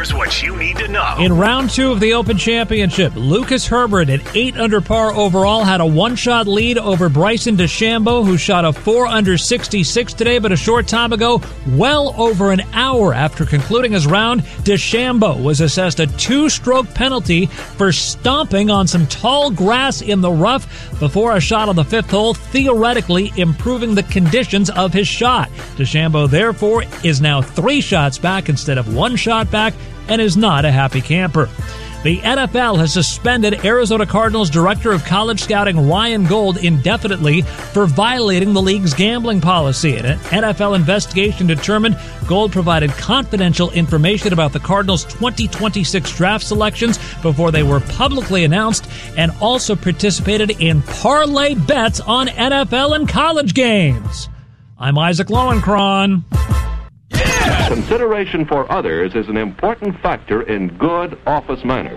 Here's what you need to know. In round 2 of the Open Championship, Lucas Herbert at 8 under par overall had a one-shot lead over Bryson DeChambeau, who shot a 4 under 66 today, but a short time ago, well over an hour after concluding his round, DeChambeau was assessed a 2-stroke penalty for stomping on some tall grass in the rough before a shot on the 5th hole, theoretically improving the conditions of his shot. DeChambeau, therefore, is now 3 shots back instead of 1 shot back and is not a happy camper. The NFL has suspended Arizona Cardinals Director of College Scouting Ryan Gold indefinitely for violating the league's gambling policy. An NFL investigation determined Gold provided confidential information about the Cardinals' 2026 draft selections before they were publicly announced, and also participated in parlay bets on NFL and college games. I'm Isaac Lowenkron. Consideration for others is an important factor in good office manners.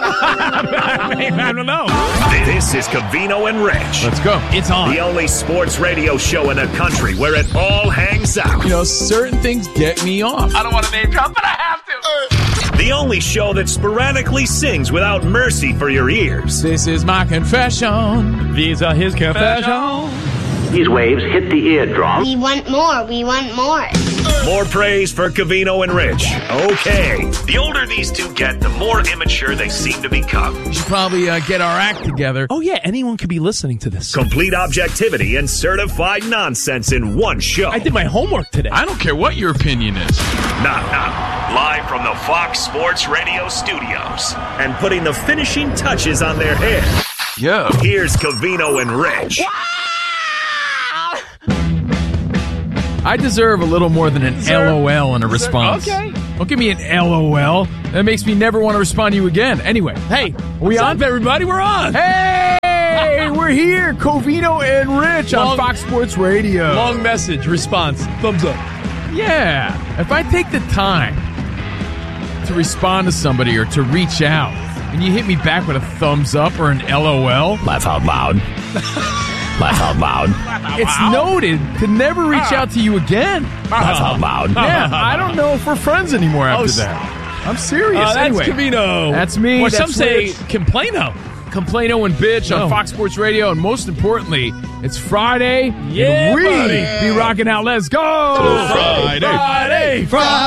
I don't know. This is Covino and Rich. Let's go. It's on. The only sports radio show in the country where it all hangs out. You know, certain things get me off. I don't want to name drop, but I have to. The only show that sporadically sings without mercy for your ears. This is my confession. These are his confessions. These waves hit the eardrum. We want more. We want more. More praise for Covino and Rich. Okay. The older these two get, the more immature they seem to become. We should probably get our act together. Oh, yeah. Anyone could be listening to this. Complete objectivity and certified nonsense in one show. I did my homework today. I don't care what your opinion is. Now, live from the Fox Sports Radio studios and putting the finishing touches on their hair. Yo. Here's Covino and Rich. I deserve a little more than an LOL in a response. Okay. Don't give me an LOL. That makes me never want to respond to you again. Anyway, hey, are we on? Everybody, we're on. Hey, we're here. Covino and Rich on Fox Sports Radio. Long message, response, thumbs up. Yeah. If I take the time to respond to somebody or to reach out, and you hit me back with a thumbs up or an LOL, Laugh out loud. Laugh out loud. It's noted to never reach out to you again. Laugh out loud. Yeah, I don't know if we're friends anymore after that. I'm serious. That's anyway, Covino. That's me. Or That's some say Rich. Complaino. Complaino and Bitch on Fox Sports Radio, and most importantly, it's Friday. Yeah, and we buddy. be rocking out. Let's go! Friday.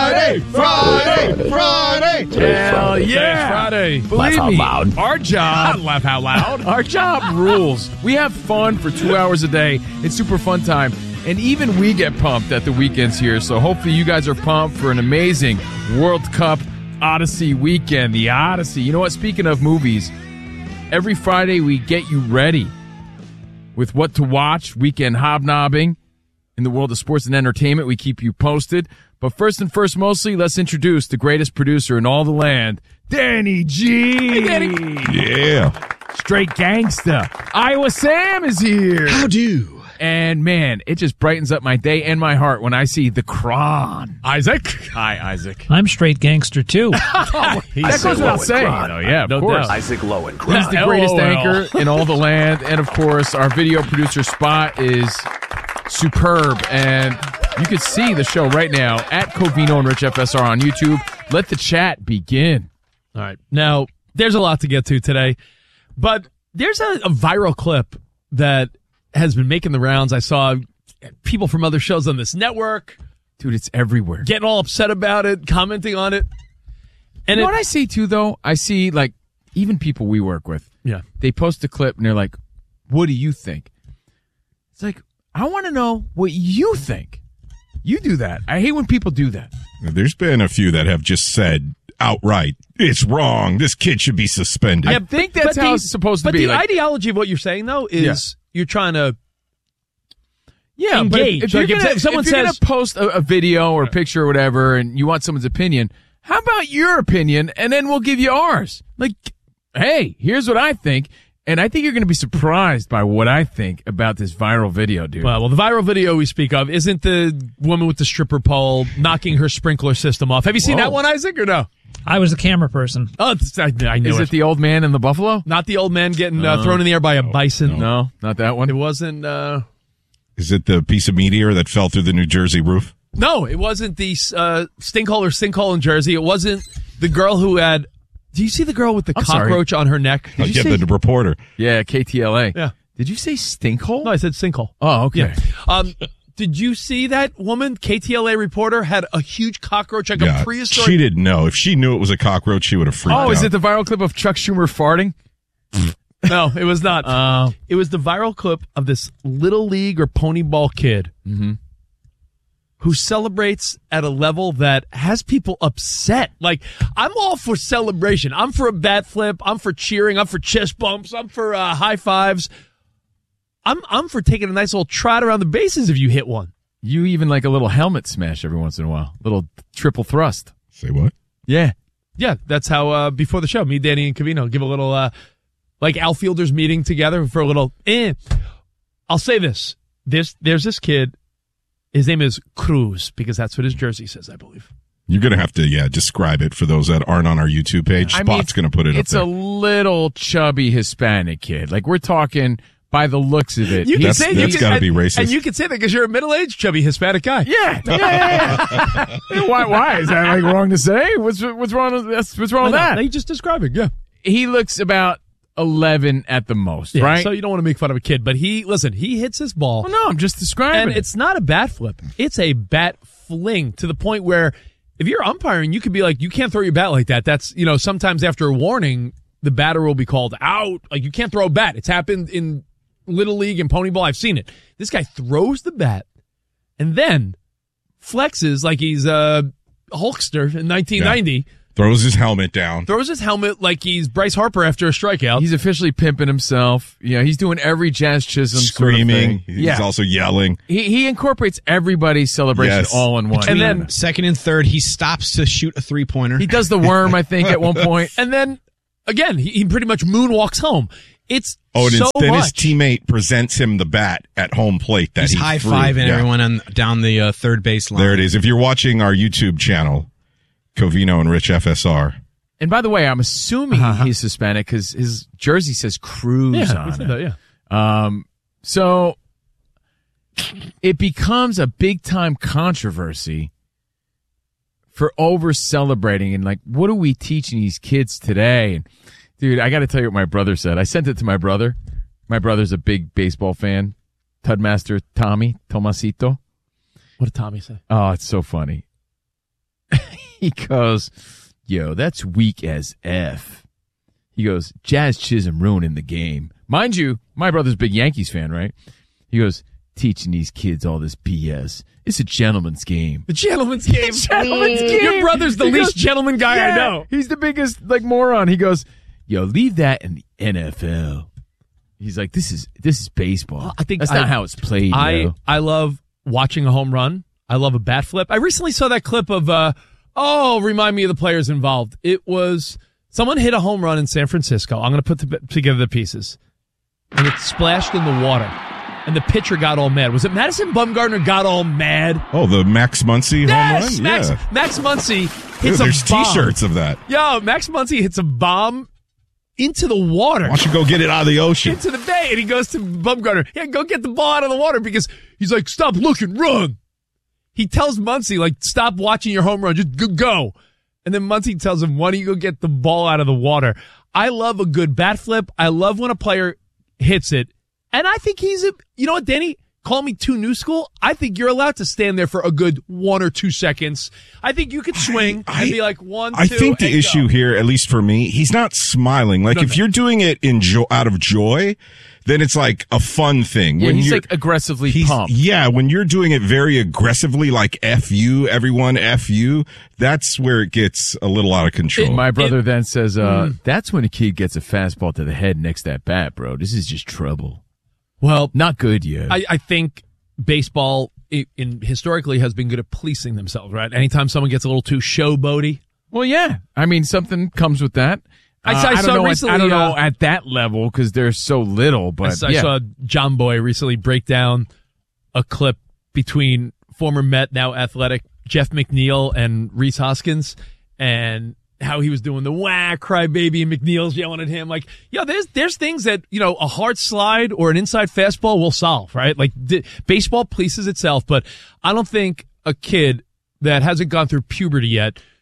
Hell yeah! Friday. Believe Laugh out me, loud. our job. Laugh out loud. Our job rules. We have fun for 2 hours a day. It's super fun time. And even we get pumped at the weekends here. So hopefully you guys are pumped for an amazing World Cup Odyssey weekend. The Odyssey. You know what? Speaking of movies, every Friday we get you ready with what to watch, weekend hobnobbing in the world of sports and entertainment. We keep you posted. But first and first, mostly, let's introduce the greatest producer in all the land, Danny G. Hey, Danny. Yeah. Straight gangsta. Iowa Sam is here. How do? And, man, it just brightens up my day and my heart when I see the Cron. Isaac? Hi, Isaac. I'm straight gangster, too. That goes without saying. Oh, yeah, of course. doubt. Isaac Lowenkron. He's the greatest LOL. anchor in all the land. And, of course, our video producer Spot is superb. And you can see the show right now at Covino and Rich FSR on YouTube. Let the chat begin. All right. Now, there's a lot to get to today, but there's a viral clip that has been making the rounds. I saw people from other shows on this network. Dude, it's everywhere. Getting all upset about it, commenting on it. And you know what I see, too, though? I see, like, even people we work with. Yeah. They post a clip, and they're like, what do you think? It's like, I want to know what you think. You do that. I hate when people do that. There's been a few that have just said outright, it's wrong. This kid should be suspended. I think that's how it's supposed to be. But the like, ideology of what you're saying, though, is you're trying to But engage. if you're someone gonna says post a video or a picture or whatever, and you want someone's opinion, how about your opinion, and then we'll give you ours? Like, hey, here's what I think, and I think you're going to be surprised by what I think about this viral video, dude. Well, the viral video we speak of isn't the woman with the stripper pole knocking her sprinkler system off. Have you seen that one, Isaac, or no? I was a camera person. Oh, I knew Is it the old man in the buffalo? Not the old man getting thrown in the air by a bison. No, not that one. It wasn't. Is it the piece of meteor that fell through the New Jersey roof? No, it wasn't the sinkhole in Jersey. It wasn't The girl who had. Do you see the girl with the cockroach on her neck? Oh, yeah, the reporter. Yeah, KTLA. Yeah. Did you say stinkhole? No, I said sinkhole. Oh, okay. Yeah. Did you see that woman, KTLA reporter, had a huge cockroach like a prehistoric? She didn't know. If she knew it was a cockroach, she would have freaked out. Oh, is it the viral clip of Chuck Schumer farting? No, it was not. It was the viral clip of this little league or pony ball kid who celebrates at a level that has people upset. Like, I'm all for celebration. I'm for a bat flip. I'm for cheering. I'm for chest bumps. I'm for high fives. I'm for taking a nice little trot around the bases if you hit one. You even like a little helmet smash every once in a while. Little triple thrust. Say what? Yeah. Yeah, that's how, before the show, me, Danny, and Covino give a little, like outfielders meeting together for a little, I'll say this. There's this kid. His name is Cruz, because that's what his jersey says, I believe. You're going to have to, describe it for those that aren't on our YouTube page. Spot's going to put it up there. It's a little chubby Hispanic kid. Like, we're talking by the looks of it. That's got to be racist. And you can say that because you're a middle-aged, chubby Hispanic guy. Yeah. Why? Is that like wrong to say? What's wrong with that? No, you just describing, yeah. He looks about 11 at the most, right? So you don't want to make fun of a kid, but he hits his ball. Well, no, I'm just describing and it. It's not a bat flip. It's a bat fling to the point where if you're umpiring, you could be like, you can't throw your bat like that. That's, sometimes after a warning, the batter will be called out. Like, you can't throw a bat. It's happened in Little League and Pony Ball. I've seen it. This guy throws the bat and then flexes like he's a Hulkster in 1990. Yeah. Throws his helmet down. Throws his helmet like he's Bryce Harper after a strikeout. He's officially pimping himself. Yeah, he's doing every Jazz Chisholm screaming. Sort of He's also yelling. He incorporates everybody's celebration all in one. Between and then second and third, he stops to shoot a 3-pointer. He does the worm, I think, at one point. And then, again, he pretty much moonwalks home. It's and so then much. His teammate presents him the bat at home plate that he's high-fiving everyone down the third base line. There it is. If you're watching our YouTube channel, Covino and Rich FSR. And by the way, I'm assuming he's Hispanic because his jersey says Cruz on it. So it becomes a big-time controversy for over-celebrating and, like, what are we teaching these kids today? And, dude, I got to tell you what my brother said. I sent it to my brother. My brother's a big baseball fan. Tudmaster Tomasito. What did Tommy say? Oh, it's so funny. He goes, yo, that's weak as F. He goes, Jazz Chisholm ruining the game. Mind you, my brother's a big Yankees fan, right? He goes, teaching these kids all this BS. It's a gentleman's game. The gentleman's game. Gentleman's game. Your brother's the least gentleman guy I know. He's the biggest, moron. He goes, yo, leave that in the NFL. He's like, this is baseball. Well, I think that's not how it's played. I love watching a home run. I love a bat flip. I recently saw that clip of, remind me of the players involved. It was someone hit a home run in San Francisco. I'm going to put together the pieces. And it splashed in the water. And the pitcher got all mad. Was it Madison Bumgarner got all mad? Oh, the Max Muncy home run? Max Muncy hits there's a bomb. T-shirts of that. Yo, Max Muncy hits a bomb into the water. Why don't you go get it out of the ocean? Into the bay. And he goes to Bumgarner, yeah, go get the ball out of the water because he's like, stop looking, run. He tells Muncy, like, stop watching your home run, just go. And then Muncy tells him, why don't you go get the ball out of the water? I love a good bat flip. I love when a player hits it. And I think you know what, Danny? Call me too new school. I think you're allowed to stand there for a good 1 or 2 seconds. I think you could swing and be like 1, 2, I think the issue here, at least for me, he's not smiling. Like, if you're doing it out of joy, then it's like a fun thing. Yeah, he's like aggressively pumped. Yeah, when you're doing it very aggressively, like F you, everyone F you, that's where it gets a little out of control. My brother then says, that's when a kid gets a fastball to the head next to that bat, bro. This is just trouble. Well, not good yet. I think baseball historically has been good at policing themselves, right? Anytime someone gets a little too showboaty. Well, yeah. I mean, something comes with that. I don't know at that level because they're so little, but I saw John Boy recently break down a clip between former Met, now Athletic, Jeff McNeil and Rhys Hoskins, and how he was doing the whack crybaby and McNeil's yelling at him. Like, there's things that, a hard slide or an inside fastball will solve, right? Like, baseball polices itself, but I don't think a kid that hasn't gone through puberty yet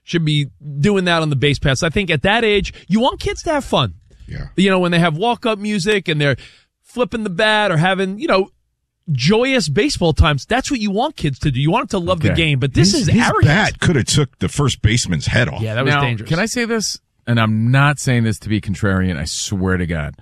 should be doing that on the base paths. I think at that age, you want kids to have fun. Yeah. You know, when they have walk-up music and they're flipping the bat or having, you know, joyous baseball times, that's what you want kids to do. You want them to love the game, but this is his arrogant. bat could have took the first baseman's head off. Yeah, that was Now, dangerous. Can I say this? And I'm not saying this to be contrarian. I swear to God.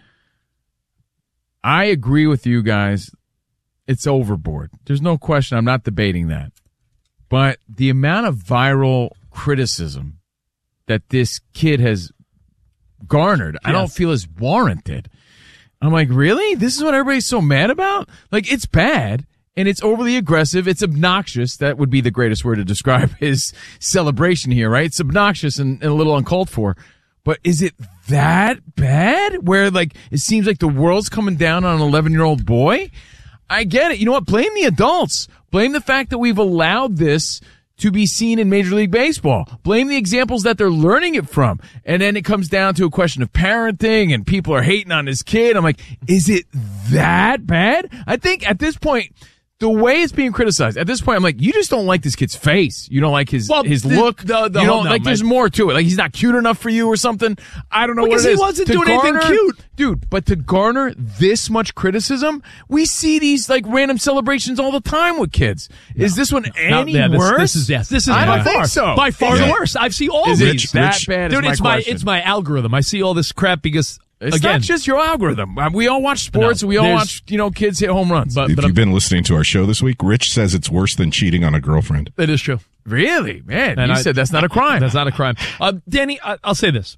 I agree with you guys. It's overboard. There's no question. I'm not debating that. But the amount of viral criticism that this kid has garnered, I don't feel is warranted. I'm like, really? This is what everybody's so mad about? Like, it's bad, and it's overly aggressive. It's obnoxious. That would be the greatest word to describe his celebration here, right? It's obnoxious and a little uncalled for. But is it that bad? Where, like, it seems like the world's coming down on an 11-year-old boy? I get it. You know what? Blame the adults. Blame the fact that we've allowed this to be seen in Major League Baseball. Blame the examples that they're learning it from. And then it comes down to a question of parenting and people are hating on his kid. I'm like, is it that bad? I think at this point, the way it's being criticized, at this point, I'm like, you just don't like this kid's face. You don't like his look. You don't like, there's more to it. Like, he's not cute enough for you or something. I don't know what it is. Because he wasn't doing anything cute. Dude, but to garner this much criticism, we see these, like, random celebrations all the time with kids. Is this one any worse? This is I by don't think so. By far the worst. I've seen all is these. It that bad? Dude, is it's my algorithm. I see all this crap because, it's again, not just your algorithm. We all watch sports. We all watch, kids hit home runs. If you've been listening to our show this week, Rich says it's worse than cheating on a girlfriend. It is true. Really? Man, and you said that's not a crime. That's not a crime. Danny, I'll say this.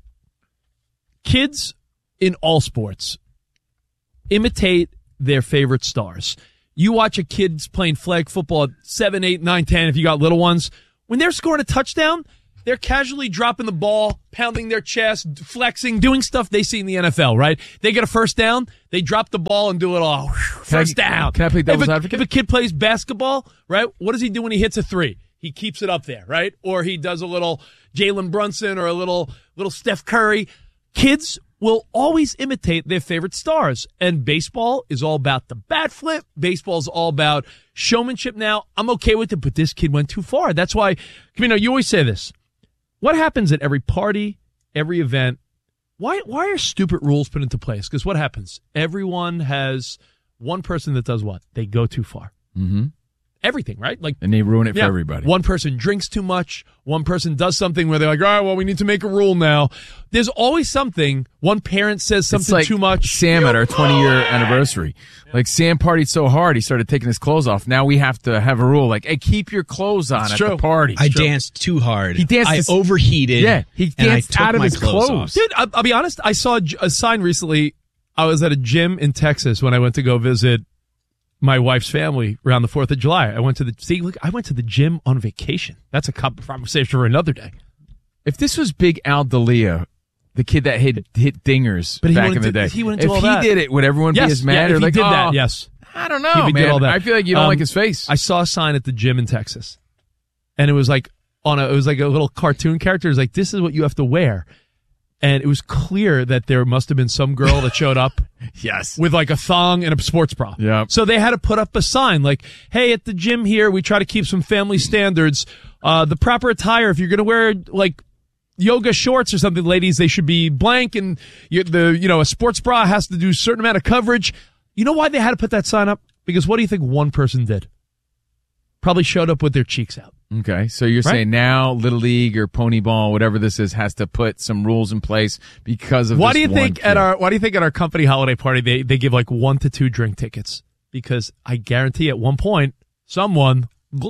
Kids in all sports imitate their favorite stars. You watch a kid's playing flag football at 7, 8, 9, 10, if you got little ones. When they're scoring a touchdown, they're casually dropping the ball, pounding their chest, flexing, doing stuff they see in the NFL, right? They get a first down, they drop the ball and do a little first down. Can I play devil's advocate? If a kid plays basketball, right, what does he do when he hits a three? He keeps it up there, right? Or he does a little Jalen Brunson or a little Steph Curry. Kids will always imitate their favorite stars. And baseball is all about the bat flip. Baseball is all about showmanship now. I'm okay with it, but this kid went too far. That's why, you always say this. What happens at every party, every event? Why are stupid rules put into place? Because what happens? Everyone has one person that does what? They go too far. Mm-hmm. Everything, right? And they ruin it for everybody. One person drinks too much. One person does something where they're like, all right, well, we need to make a rule now. There's always something. One parent says something too much. Sam at our 20-year anniversary. Like, Sam partied so hard, he started taking his clothes off. Now we have to have a rule like, hey, keep your clothes on at the party. I danced too hard. I overheated. Yeah, he danced out of his clothes. Dude, I'll be honest. I saw a sign recently. I was at a gym in Texas when I went to go visit my wife's family around the 4th of July. I went to the gym on vacation. That's a conversation for another day. If this was Big Al D'Elia, the kid that hit dingers back in the day, if he did it, would everyone be as mad? If or he like, did that, yes. I don't know, man. All that. I feel like you don't like his face. I saw a sign at the gym in Texas, and it was like a little cartoon character. It was like, this is what you have to wear. And it was clear that there must have been some girl that showed up yes, with like a thong and a sports bra. Yeah. So they had to put up a sign like, hey, at the gym here, we try to keep some family standards. The proper attire, if you're going to wear like yoga shorts or something, ladies, they should be blank. And a sports bra has to do a certain amount of coverage. You know why they had to put that sign up? Because what do you think one person did? Probably showed up with their cheeks out. Okay, so you're saying now Little League or Pony Ball, whatever this is, has to put some rules in place because of Why this do you one think kid. Why do you think at our company holiday party they give like 1 to 2 drink tickets? Because I guarantee at one point someone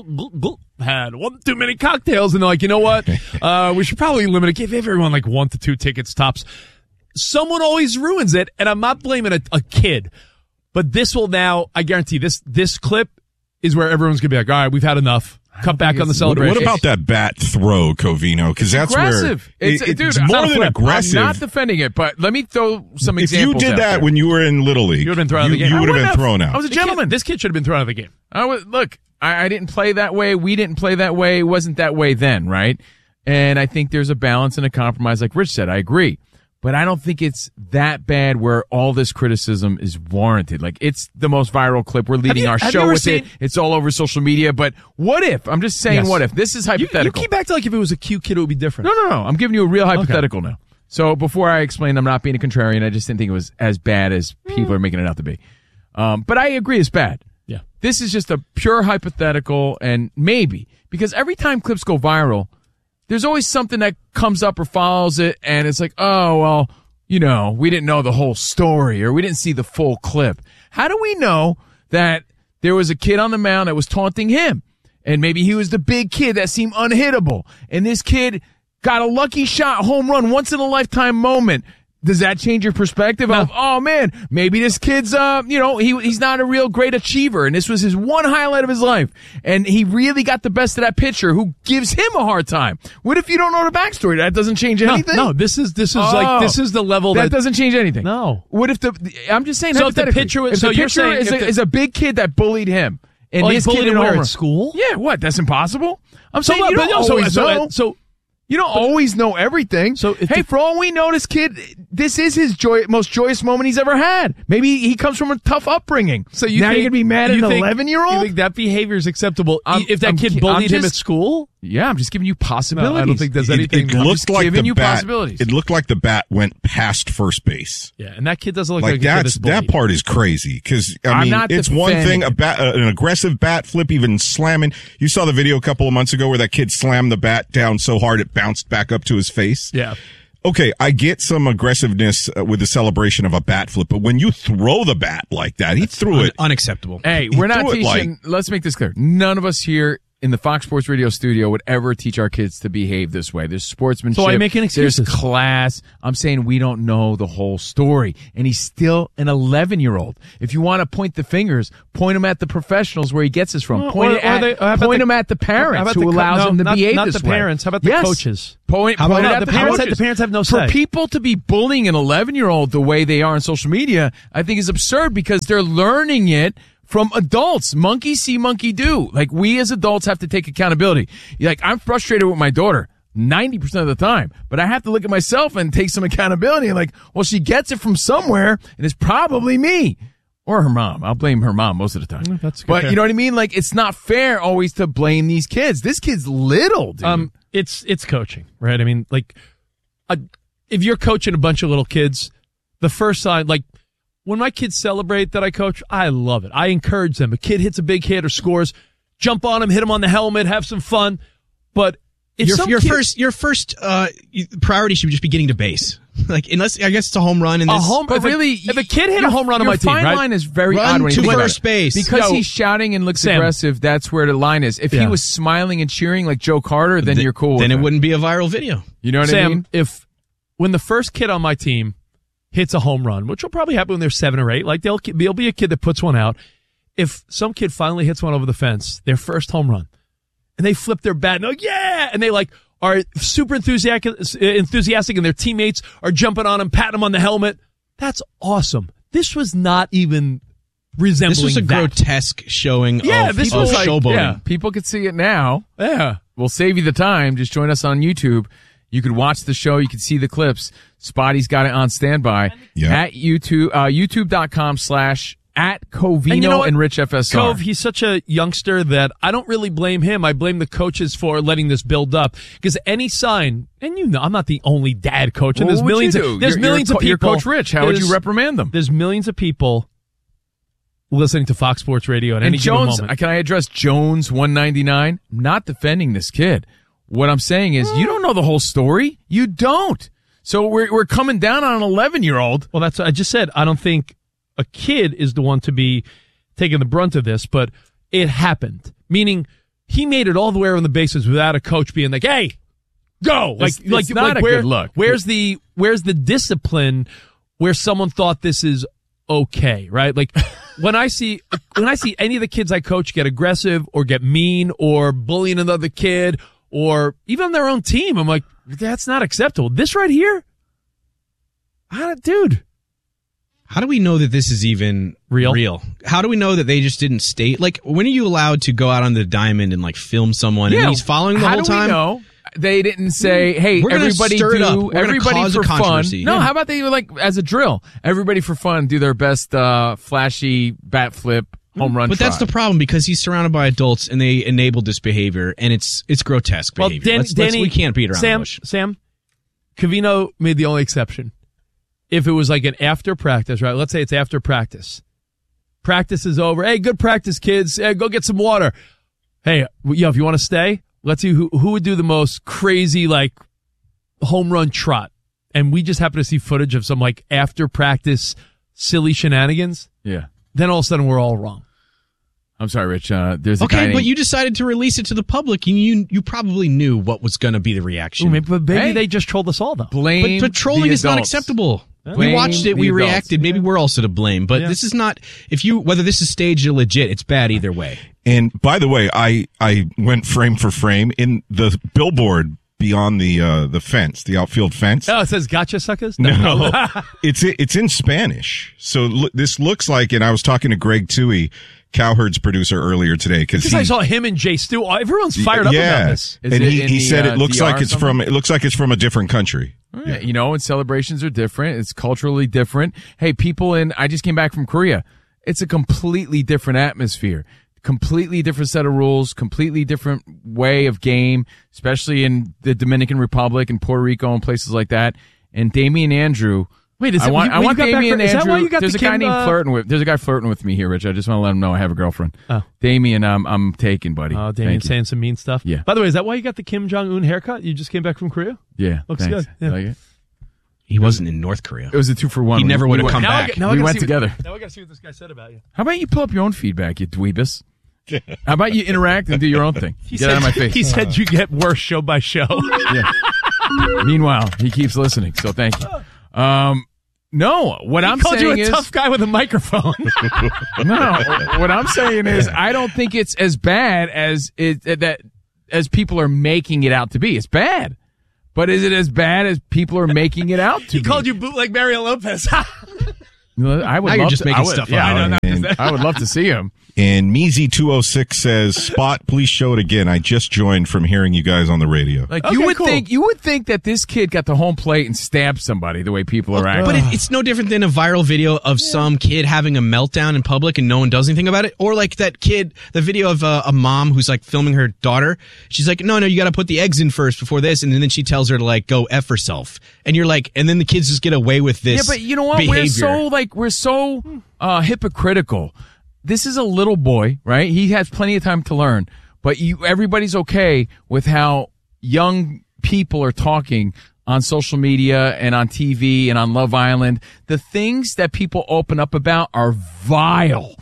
had one too many cocktails and they're like, you know what? We should probably limit it. Give everyone like 1 to 2 tickets tops. Someone always ruins it, and I'm not blaming a kid, but this will now. I guarantee this clip is where everyone's gonna be like, all right, we've had enough. Cut back on the celebration. What about that bat throw, Covino? Because that's aggressive. Where it's more than aggressive. I'm not defending it, but let me throw some if examples. If you did that when you were in Little League, you would have been thrown out of the game. You would have been thrown out. I was a gentleman. This kid should have been thrown out of the game. I didn't play that way. We didn't play that way. It wasn't that way then, right? And I think there's a balance and a compromise, like Rich said. I agree. but I don't think it's that bad where all this criticism is warranted. Like, it's the most viral clip. We're leading our show with it. It's all over social media. But what if? I'm just saying, what if? This is hypothetical. You keep acting like if it was a cute kid, it would be different. No. I'm giving you a real hypothetical now. So before I explain, I'm not being a contrarian. I just didn't think it was as bad as people are making it out to be. But I agree it's bad. Yeah. This is just a pure hypothetical, and maybe, because every time clips go viral, there's always something that comes up or follows it, and it's like, oh, well, we didn't know the whole story, or we didn't see the full clip. How do we know that there was a kid on the mound that was taunting him, and maybe he was the big kid that seemed unhittable, and this kid got a lucky shot, home run, once-in-a-lifetime moment? Does that change your perspective of, oh, man, maybe this kid's, he's not a real great achiever, and this was his one highlight of his life, and he really got the best of that pitcher who gives him a hard time? What if you don't know the backstory? That doesn't change anything? No, this is the level that doesn't change anything. No. What if I'm just saying, so if the pitcher is a big kid that bullied him, and this kid in school? Yeah, what? That's impossible? I'm saying you don't always know. You don't always know everything. So, for all we know, this kid, this is his most joyous moment he's ever had. Maybe he comes from a tough upbringing. So you're going to be mad at an 11-year-old? You think that behavior is acceptable if that kid bullied him at school? Yeah, I'm just giving you possibilities. No, I don't think there's anything. It looked like the bat. Possibilities. It looked like the bat went past first base. Yeah, and that kid doesn't look like that part is crazy because it's one thing an aggressive bat flip, even slamming. You saw the video a couple of months ago where that kid slammed the bat down so hard it bounced back up to his face. Yeah. Okay, I get some aggressiveness with the celebration of a bat flip, but when you throw the bat like that, he threw it. Unacceptable. Hey, we're not teaching. Let's make this clear. None of us here in the Fox Sports Radio studio would ever teach our kids to behave this way. There's sportsmanship. So why are you making excuses? There's class. I'm saying we don't know the whole story. And he's still an 11-year-old. If you want to point the fingers, point them at the professionals where he gets this from. Point them at the parents who allows him to behave this way. Not the parents. How about the coaches? Point at the parents. The parents have no say. For people to be bullying an 11-year-old the way they are on social media, I think is absurd because they're learning it from adults. Monkey see, monkey do. Like, we as adults have to take accountability. Like, I'm frustrated with my daughter 90% of the time, but I have to look at myself and take some accountability. Like, well, she gets it from somewhere, and it's probably me or her mom. I'll blame her mom most of the time. But you know what I mean? Like, it's not fair always to blame these kids. This kid's little, dude. It's coaching, right? I mean, like, if you're coaching a bunch of little kids, the first sign, like, when my kids celebrate that I coach, I love it. I encourage them. A kid hits a big hit or scores, jump on him, hit him on the helmet, have some fun. But if your first priority should just be getting to base. Like, unless I guess it's a home run in this. If a kid hit a home run on my team, right? Your fine line is very run odd when to you first base because he's shouting and looks aggressive. That's where the line is. If he was smiling and cheering like Joe Carter, then you're cool. Then it wouldn't be a viral video. You know what I mean? When the first kid on my team hits a home run, which will probably happen when they're 7 or 8. Like, there'll be a kid that puts one out. If some kid finally hits one over the fence, their first home run, and they flip their bat, and and they are super enthusiastic, and their teammates are jumping on them, patting them on the helmet. That's awesome. This was not even resembling This was a grotesque showing of showboating. Yeah, people could see it now. Yeah. We'll save you the time. Just join us on YouTube. You could watch the show. You can see the clips. Spotty's got it on standby at YouTube, youtube.com/@Covino and Rich FSR. Cove, he's such a youngster that I don't really blame him. I blame the coaches for letting this build up. Because any sign, and I'm not the only dad coach, and there's millions of people. You're Coach Rich. How would you reprimand them? There's millions of people listening to Fox Sports Radio at any given moment. Can I address Jones 199? I'm not defending this kid. What I'm saying is, you don't know the whole story. You don't. So we're coming down on an 11-year-old. Well, I just said, I don't think a kid is the one to be taking the brunt of this, but it happened. Meaning, he made it all the way around the bases without a coach being like, "Hey, go!" It's not a good look. Where's the discipline where someone thought this is okay, right? Like, when I see any of the kids I coach get aggressive or get mean or bullying another kid, or even on their own team, I'm like, that's not acceptable. This right here? Dude. How do we know that this is even real? How do we know that they just didn't state? Like, when are you allowed to go out on the diamond and, like, film someone and he's following the whole time? How do we know? they didn't say, hey, We're gonna everybody stir it up. do, We're gonna everybody cause a for fun. controversy. No, Yeah. how about they like as a drill? Everybody for fun do their best flashy bat flip home run But that's the problem because he's surrounded by adults and they enabled this behavior and it's grotesque behavior. We can't beat around the bush. Sam, Covino made the only exception. If it was like an after practice, right? Let's say it's after practice. Practice is over. Hey, good practice, kids. Hey, go get some water. Hey, if you want to stay, let's see who would do the most crazy, like, home run trot. And we just happen to see footage of some, like, after practice silly shenanigans. Yeah. Then all of a sudden we're all wrong. I'm sorry, Rich. There's a guy Okay, named- but you decided to release it to the public and you probably knew what was going to be the reaction. Maybe they just trolled us all, though. blame But trolling the is not adults. acceptable. Blame We watched it, the we adults. reacted. Maybe we're also to blame, but this is not. Whether this is staged or legit, it's bad either way. And by the way, I went frame for frame in the billboard beyond the fence, the outfield fence. Oh, it says "Gotcha, suckers." No, it's in Spanish. So this looks like, and I was talking to Greg Toohey, Cowherd's producer, earlier today, because I saw him and Jay Stu. Everyone's fired up about this. And he said it looks like it's from a different country. Yeah, you know, and celebrations are different. It's culturally different. Hey, I just came back from Korea. It's a completely different atmosphere, completely different set of rules, completely different way of game, especially in the Dominican Republic and Puerto Rico and places like that. And Damian Andrew. Wait, I want Damian Andrew. Is that why you got there's the a guy Kim, named flirting with. There's a guy flirting with me here, Rich. I just want to let him know I have a girlfriend. Oh. Damian, I'm taken, buddy. Oh, Damian saying some mean stuff. Yeah. By the way, is that why you got the Kim Jong-un haircut? You just came back from Korea? Yeah. Looks thanks. good. Yeah. Like it? He wasn't in North Korea. It was a 2-for-1. He never would have come back. We went together. Now I got to see what this guy said about you. How about you pull up your own feedback, you dweebus? How about you interact and do your own thing? Get out of my face. He said you get worse show by show. Yeah. Meanwhile, he keeps listening, so thank you. No, what I'm saying is... He called you a tough guy with a microphone. No, what I'm saying is I don't think it's as bad as as people are making it out to be. It's bad. But is it as bad as people are making it out to be? He called you bootleg Mario Lopez. I would Now love you're just to, making stuff up. I know. I would love to see him. And Measy206 says, Spot, please show it again. I just joined from hearing you guys on the radio. Like Okay, you would think that this kid got the home plate and stabbed somebody the way people are acting. But it's no different than a viral video of some kid having a meltdown in public and no one does anything about it. Or like that kid, the video of a mom who's like filming her daughter. She's like, no, you got to put the eggs in first before this. And then she tells her to like go F herself. And you're like, and then the kids just get away with this. Yeah, but you know what? Behavior. We're so hypocritical. This is a little boy, right? He has plenty of time to learn, but everybody's okay with how young people are talking on social media and on TV and on Love Island. The things that people open up about are vile.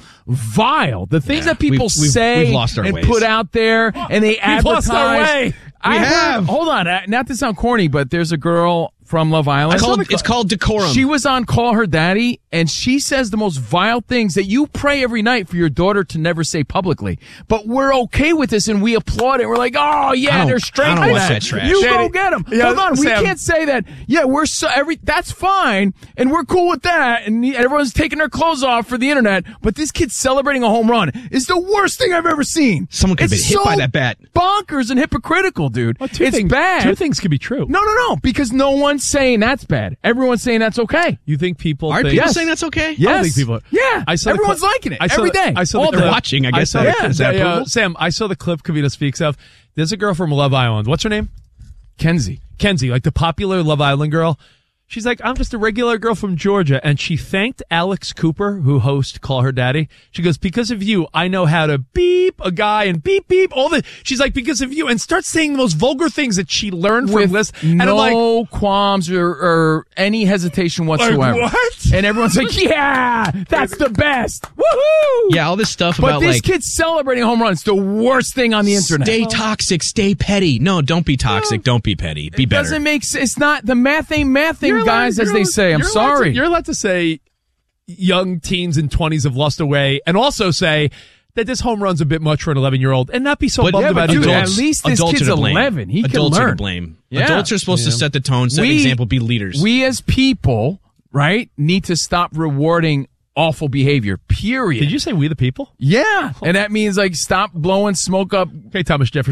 The things that people say we've lost our and ways. put out there and they advertise. lost our way. Hold on. Not to sound corny, but there's a girl from Love Island. It's called Decorum. She was on Call Her Daddy, and she says the most vile things that you pray every night for your daughter to never say publicly. But we're okay with this, and we applaud it. We're like, oh, yeah, they're straight. I don't watch that trash. You go get them. Yeah, Hold on. Sam. We can't say that. Yeah, that's fine, and we're cool with that, and everyone's taking their clothes off for the internet, but this kid celebrating a home run is the worst thing I've ever seen. Someone could have been hit by that bat. Bonkers and hypocritical, dude. Well, It's bad. Two things could be true. No, because no one's saying that's bad. Everyone's saying that's okay. You think people Are think... people saying that's okay? Yes. I don't think people... Yeah. I saw the Everyone's clip- liking it I saw every the- day. I saw Oh, the they're clip. watching. I guess saw that- the- is that approval? Sam, I saw the clip Kavita speaks of. There's a girl from Love Island. What's her name? Kenzie, like the popular Love Island girl. She's like, I'm just a regular girl from Georgia. And she thanked Alex Cooper, who hosts Call Her Daddy. She goes, because of you, I know how to beep a guy and beep, beep, all the... She's like, because of you, and starts saying the most vulgar things that she learned from with this. And I'm like, no qualms or any hesitation whatsoever. Like, what? And everyone's like, yeah, that's the best. Woohoo! Yeah, all this stuff But about this like kid's celebrating home runs. The worst thing on the internet. stay toxic, stay petty. No, don't be toxic. Don't be petty. Be better. Doesn't make sense. It's not the math ain't mathing, You're guys, allowed- as they say. I'm you're allowed sorry. you're allowed to say young teens and 20s have lost away, and also say that this home run's a bit much for an 11-year-old, and not be so bummed about it. dude, either. at least this adults kid's are to blame. 11. He adults can are learn. to blame. Yeah. Adults are supposed to set the tone, set an example, be leaders. We as people, right, need to stop rewarding awful behavior, period. Did you say we the people? Yeah. And that means, like, stop blowing smoke up. Okay, Thomas Jefferson.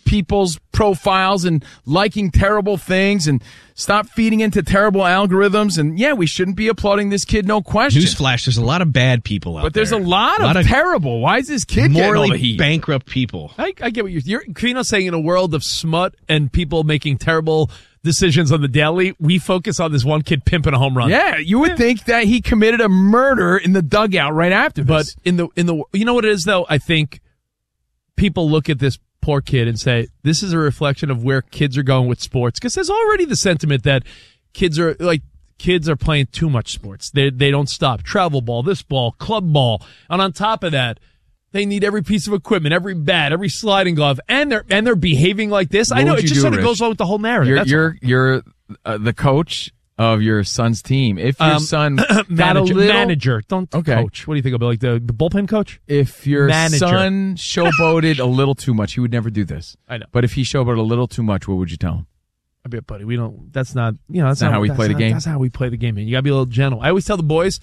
people's profiles and liking terrible things and stop feeding into terrible algorithms. And yeah, we shouldn't be applauding this kid, no question. Newsflash, there's a lot of bad people out there. But there's a lot of terrible. Why is this kid getting all the morally heat? bankrupt people? I get what you're Kavino's saying. In a world of smut and people making terrible decisions on the daily, we focus on this one kid pimping a home run. Yeah, you would think that he committed a murder in the dugout right after this. But in the you know what it is though? I think people look at this poor kid and say this is a reflection of where kids are going with sports, because there's already the sentiment that kids are playing too much sports. They don't stop. Travel ball, this ball, club ball, and on top of that, they need every piece of equipment, every bat, every sliding glove, and they're behaving like this. I know it just sort of goes on with the whole narrative. You're the coach of your son's team. If your son got a little manager, coach. What do you think about like the bullpen coach? If your son showboated a little too much, he would never do this. I know. But if he showboated a little too much, what would you tell him? I bet, buddy, we don't. That's not. That's not how we play the game. That's how we play the game, man. You gotta be a little gentle. I always tell the boys,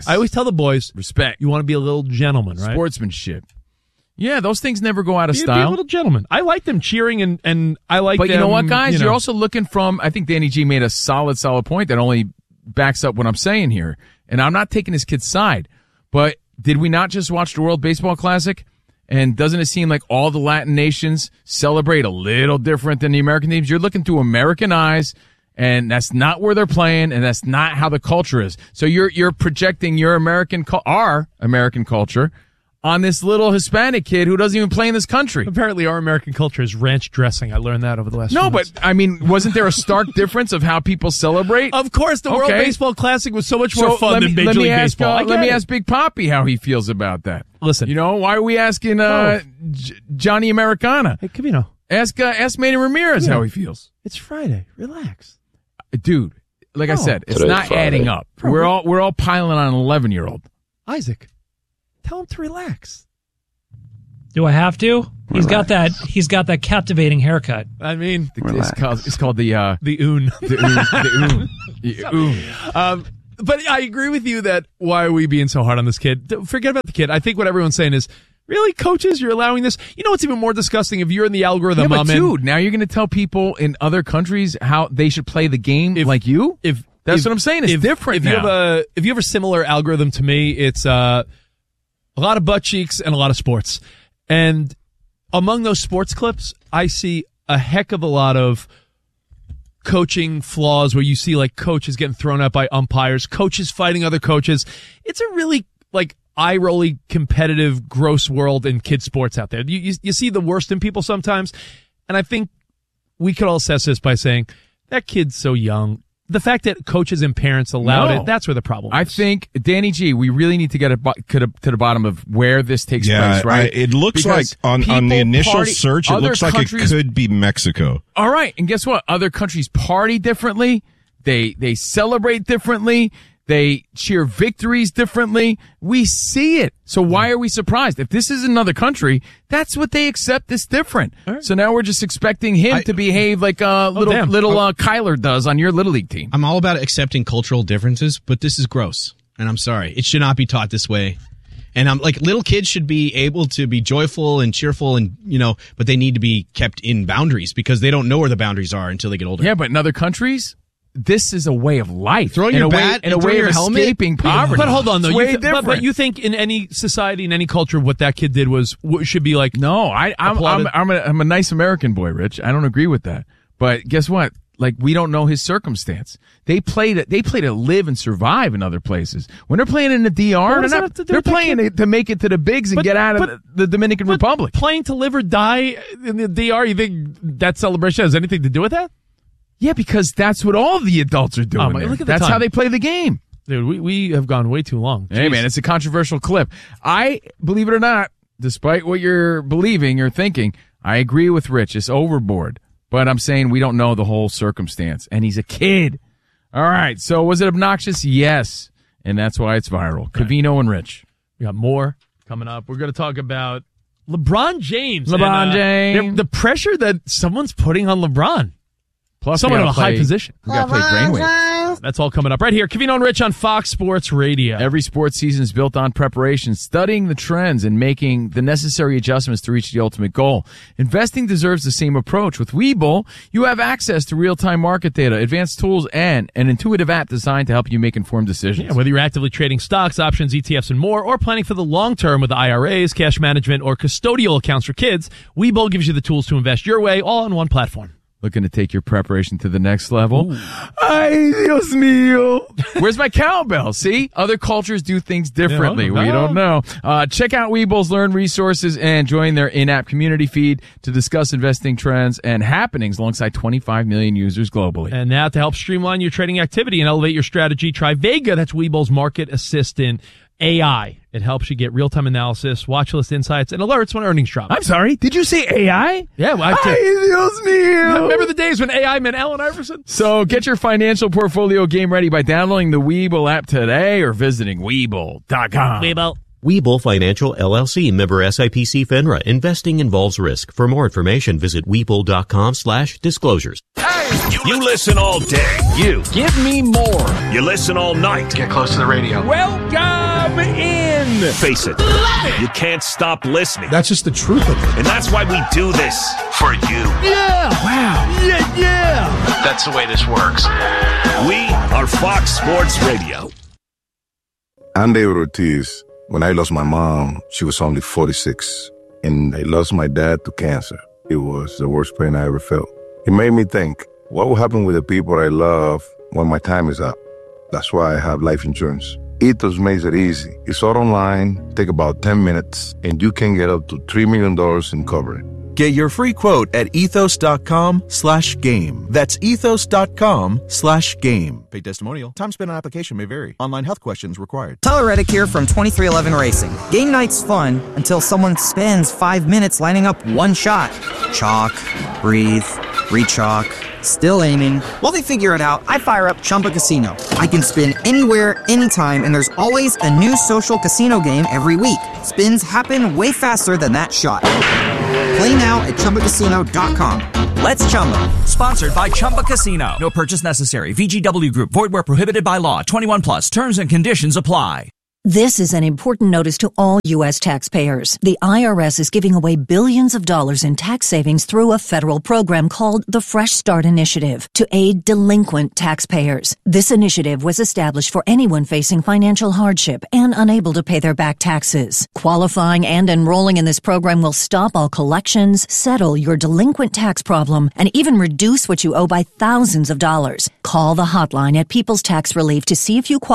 respect. You want to be a little gentleman, right? Sportsmanship. Yeah, those things never go out of Be style. a little gentleman. I like them cheering and I like. But them, you know what, guys? You're also looking from. I think Danny G made a solid point that only backs up what I'm saying here. And I'm not taking his kid's side. But did we not just watch the World Baseball Classic? And doesn't it seem like all the Latin nations celebrate a little different than the American teams? You're looking through American eyes, and that's not where they're playing, and that's not how the culture is. So you're projecting our American culture on this little Hispanic kid who doesn't even play in this country. Apparently our American culture is ranch dressing. I learned that over the last few months. But I mean, wasn't there a stark difference of how people celebrate? Of course, the World Baseball Classic was so much more fun than Major League Baseball. Let me ask Big Papi how he feels about that. Listen. Why are we asking Johnny Americana? Hey, Cavino. Ask Manny Ramirez how he feels. It's Friday. Relax. Dude, like I said, it's not adding up. We're all piling on an 11-year-old. Isaac, tell him to relax. Do I have to? He's got that captivating haircut. I mean, it's called the oon. The oon. But I agree with you that why are we being so hard on this kid? Forget about the kid. I think what everyone's saying is, really, coaches, you're allowing this? You know what's even more disgusting? If you're in the algorithm, yeah, but dude, now you're going to tell people in other countries how they should play the game like you? That's what I'm saying. It's different now. If you have a similar algorithm to me, it's a lot of butt cheeks and a lot of sports. And among those sports clips, I see a heck of a lot of coaching flaws where you see like coaches getting thrown out by umpires, coaches fighting other coaches. It's a really eye-rolly, competitive, gross world in kids' sports out there. You see the worst in people sometimes, and I think we could all assess this by saying that kid's so young. The fact that coaches and parents allowed it, that's where the problem is. I think, Danny G, we really need to get to the bottom of where this takes place, right? It looks like on the initial search, it looks like it could be Mexico. All right, and guess what? Other countries party differently. They celebrate differently. They cheer victories differently. We see it. So why are we surprised? If this is another country, that's what they accept. It's different. Right. So now we're just expecting him to behave like little Kyler does on your Little League team. I'm all about accepting cultural differences, but this is gross. And I'm sorry. It should not be taught this way. And I'm like, little kids should be able to be joyful and cheerful and, but they need to be kept in boundaries because they don't know where the boundaries are until they get older. Yeah, but in other countries, this is a way of life. Throwing your bat and a way of escaping poverty. But hold on, though. But you think in any society, in any culture, what that kid did should be like? No, I'm a nice American boy, Rich. I don't agree with that. But guess what? Like, we don't know his circumstance. They play to live and survive in other places. When they're playing in the DR, they're playing to make it to the bigs and get out of the Dominican Republic. Playing to live or die in the DR, you think that celebration has anything to do with that? Yeah, because that's what all the adults are doing. Look at that's how they play the game. Dude, we have gone way too long. Jeez. Hey, man, it's a controversial clip. I, believe it or not, despite what you're believing or thinking, I agree with Rich. It's overboard. But I'm saying we don't know the whole circumstance. And he's a kid. All right, so was it obnoxious? Yes. And that's why it's viral. Cavino and Rich. We got more coming up. We're going to talk about LeBron James. James. The pressure that someone's putting on LeBron. Plus, someone in a high position. We got to play Brainwave. That's all coming up right here. Covino and Rich on Fox Sports Radio. Every sports season is built on preparation, studying the trends, and making the necessary adjustments to reach the ultimate goal. Investing deserves the same approach. With Webull, you have access to real-time market data, advanced tools, and an intuitive app designed to help you make informed decisions. Yeah, whether you're actively trading stocks, options, ETFs, and more, or planning for the long term with IRAs, cash management, or custodial accounts for kids, Webull gives you the tools to invest your way, all on one platform. Looking to take your preparation to the next level? Ay, Dios mío. Where's my cowbell? See? Other cultures do things differently. We don't know. Check out Webull's Learn resources and join their in-app community feed to discuss investing trends and happenings alongside 25 million users globally. And now to help streamline your trading activity and elevate your strategy, try Vega. That's Webull's market assistant AI. It helps you get real-time analysis, watch list insights, and alerts when earnings drop. I'm sorry, did you say AI? Yeah. Well, Ay, Dios mío. Remember the days when AI meant Allen Iverson? So get your financial portfolio game ready by downloading the Webull app today or visiting Webull.com. Webull. Webull Financial, LLC, member SIPC FINRA. Investing involves risk. For more information, visit Webull.com/disclosures. Hey, you listen all day. You. Give me more. You listen all night. Get close to the radio. Welcome in. Face it. You can't stop listening. That's just the truth of it. And that's why we do this. For you. Yeah. Wow. Yeah. That's the way this works. We are Fox Sports Radio. I'm David Ortiz. When I lost my mom, she was only 46. And I lost my dad to cancer. It was the worst pain I ever felt. It made me think, what will happen with the people I love when my time is up? That's why I have life insurance. Ethos makes it easy. It's all online, take about 10 minutes, and you can get up to $3 million in coverage. Get your free quote at ethos.com/game. That's ethos.com/game. Paid testimonial. Time spent on application may vary. Online health questions required. Tyler Reddick here from 2311 Racing. Game night's fun until someone spends 5 minutes lining up one shot. Chalk, breathe, re-chalk, still aiming. While they figure it out, I fire up Chumba Casino. I can spin anywhere, anytime, and there's always a new social casino game every week. Spins happen way faster than that shot. Play now at ChumbaCasino.com. Let's Chumba. Sponsored by Chumba Casino. No purchase necessary. VGW Group. Void where prohibited by law. 21 plus. Terms and conditions apply. This is an important notice to all U.S. taxpayers. The IRS is giving away billions of dollars in tax savings through a federal program called the Fresh Start Initiative to aid delinquent taxpayers. This initiative was established for anyone facing financial hardship and unable to pay their back taxes. Qualifying and enrolling in this program will stop all collections, settle your delinquent tax problem, and even reduce what you owe by thousands of dollars. Call the hotline at People's Tax Relief to see if you qualify